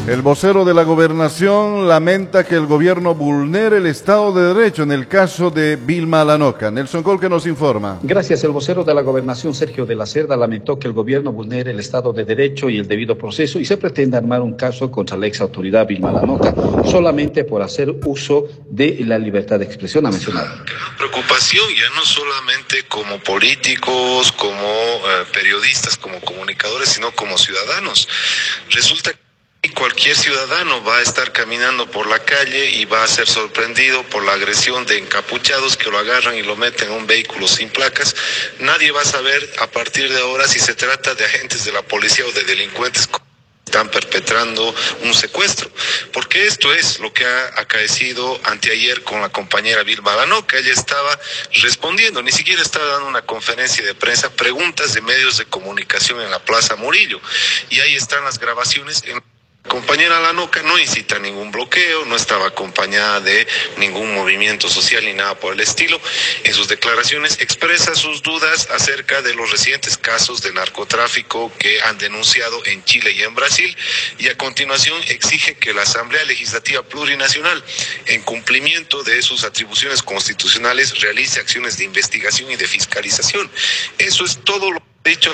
El vocero de la gobernación lamenta que el gobierno vulnere el Estado de Derecho en el caso de Vilma Alanoca. Nelson Colque nos informa. Gracias. El vocero de la gobernación, Sergio de la Cerda, lamentó que el gobierno vulnere el Estado de Derecho y el debido proceso y se pretende armar un caso contra la ex autoridad Vilma Alanoca solamente por hacer uso de la libertad de expresión, ha mencionado. Preocupación ya no solamente como políticos, como periodistas, como comunicadores, sino como ciudadanos. Resulta que cualquier ciudadano va a estar caminando por la calle y va a ser sorprendido por la agresión de encapuchados que lo agarran y lo meten en un vehículo sin placas. Nadie va a saber a partir de ahora si se trata de agentes de la policía o de delincuentes que están perpetrando un secuestro, porque esto es lo que ha acaecido anteayer con la compañera Vilma Alanoca. Ella estaba respondiendo, ni siquiera estaba dando una conferencia de prensa, preguntas de medios de comunicación en la Plaza Murillo, y ahí están las grabaciones. Compañera Alanoca no incita a ningún bloqueo, no estaba acompañada de ningún movimiento social ni nada por el estilo. En sus declaraciones expresa sus dudas acerca de los recientes casos de narcotráfico que han denunciado en Chile y en Brasil, y a continuación exige que la Asamblea Legislativa Plurinacional, en cumplimiento de sus atribuciones constitucionales, realice acciones de investigación y de fiscalización. Eso es todo lo dicho.